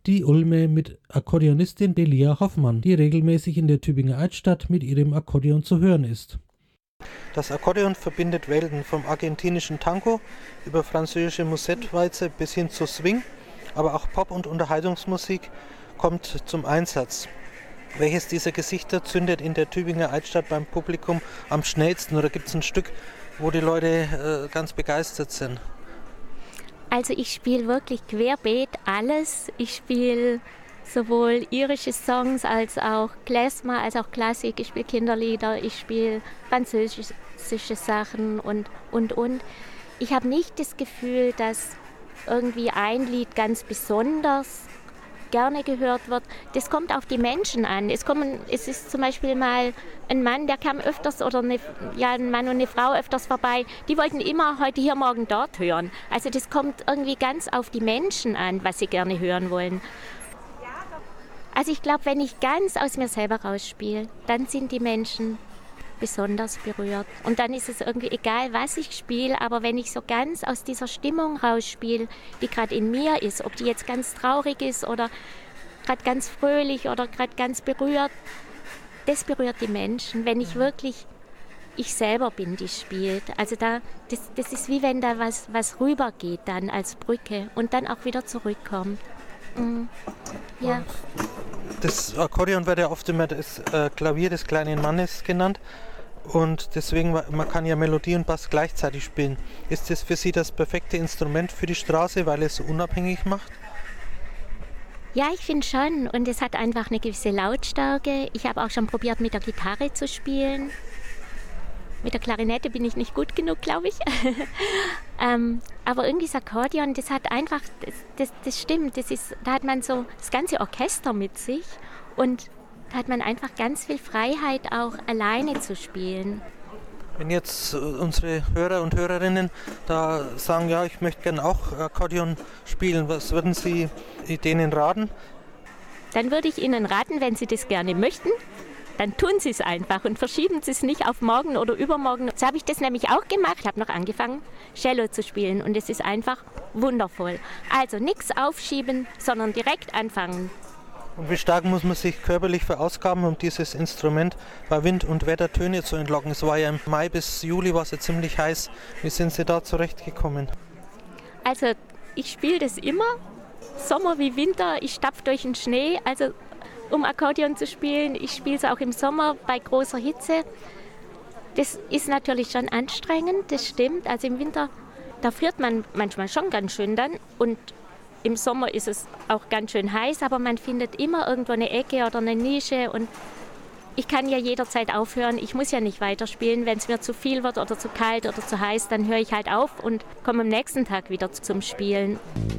die Ulme mit Akkordeonistin Delia Hoffmann, die regelmäßig in der Tübinger Altstadt mit ihrem Akkordeon zu hören ist. Das Akkordeon verbindet Welten, vom argentinischen Tango über französische Musette-Walzer bis hin zu Swing, aber auch Pop- und Unterhaltungsmusik kommt zum Einsatz. Welches dieser Gesichter zündet in der Tübinger Altstadt beim Publikum am schnellsten? Oder gibt es ein Stück, wo die Leute ganz begeistert sind? Also ich spiele wirklich querbeet alles. Ich spiele sowohl irische Songs als auch Klezmer, als auch Klassik. Ich spiele Kinderlieder, ich spiele französische Sachen und. Ich habe nicht das Gefühl, dass irgendwie ein Lied ganz besonders gerne gehört wird. Das kommt auf die Menschen an. Es ist zum Beispiel mal ein Mann, der kam öfters, oder ein Mann und eine Frau öfters vorbei, die wollten immer heute hier, morgen dort hören. Also das kommt irgendwie ganz auf die Menschen an, was sie gerne hören wollen. Also ich glaube, wenn ich ganz aus mir selber rausspiele, dann sind die Menschen besonders berührt. Und dann ist es irgendwie egal, was ich spiele, aber wenn ich so ganz aus dieser Stimmung rausspiele, die gerade in mir ist, ob die jetzt ganz traurig ist oder gerade ganz fröhlich oder gerade ganz berührt, das berührt die Menschen, wenn ich wirklich ich selber bin, die spielt. Also das ist wie wenn da was rübergeht dann als Brücke und dann auch wieder zurückkommt. Ja. Das Akkordeon wird ja oft immer das Klavier des kleinen Mannes genannt und deswegen, man kann ja Melodie und Bass gleichzeitig spielen. Ist das für Sie das perfekte Instrument für die Straße, weil es so unabhängig macht? Ja, ich finde schon, und es hat einfach eine gewisse Lautstärke. Ich habe auch schon probiert, mit der Gitarre zu spielen. Mit der Klarinette bin ich nicht gut genug, glaube ich. Aber irgendwie das Akkordeon, das hat einfach, das stimmt, da hat man so das ganze Orchester mit sich und da hat man einfach ganz viel Freiheit, auch alleine zu spielen. Wenn jetzt unsere Hörer und Hörerinnen da sagen, ja, ich möchte gerne auch Akkordeon spielen, was würden Sie denen raten? Dann würde ich Ihnen raten, wenn Sie das gerne möchten, dann tun Sie es einfach und verschieben Sie es nicht auf morgen oder übermorgen. So habe ich das nämlich auch gemacht, habe noch angefangen, Cello zu spielen und es ist einfach wundervoll. Also nichts aufschieben, sondern direkt anfangen. Und wie stark muss man sich körperlich verausgaben, um dieses Instrument bei Wind und Wetter Töne zu entlocken? Es war ja im Mai bis Juli war es ja ziemlich heiß. Wie sind Sie da zurechtgekommen? Also ich spiele das immer, Sommer wie Winter, ich stapfe durch den Schnee, also um Akkordeon zu spielen. Ich spiele es auch im Sommer bei großer Hitze. Das ist natürlich schon anstrengend, das stimmt. Also im Winter, da friert man manchmal schon ganz schön dann und im Sommer ist es auch ganz schön heiß, aber man findet immer irgendwo eine Ecke oder eine Nische und ich kann ja jederzeit aufhören. Ich muss ja nicht weiterspielen. Wenn es mir zu viel wird oder zu kalt oder zu heiß, dann höre ich halt auf und komme am nächsten Tag wieder zum Spielen.